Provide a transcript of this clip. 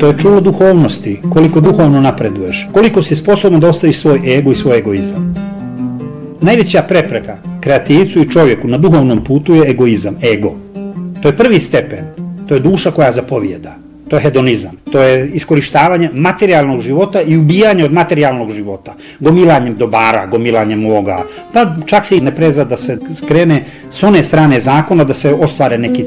To je čulo duhovnosti, koliko duhovno napreduješ, koliko si sposoban da ostaviš svoj ego i svoj egoizam. Najveća prepreka kreativcu i čovjeku na duhovnom putu je egoizam, ego. To je prvi stepen, to je duša koja zapovijeda, to je hedonizam, to je iskorištavanje materijalnog života i ubijanje od materijalnog života, gomilanjem dobara, gomilanjem ovoga, pa čak se i ne preza da se skrene s one strane zakona da se ostvare neki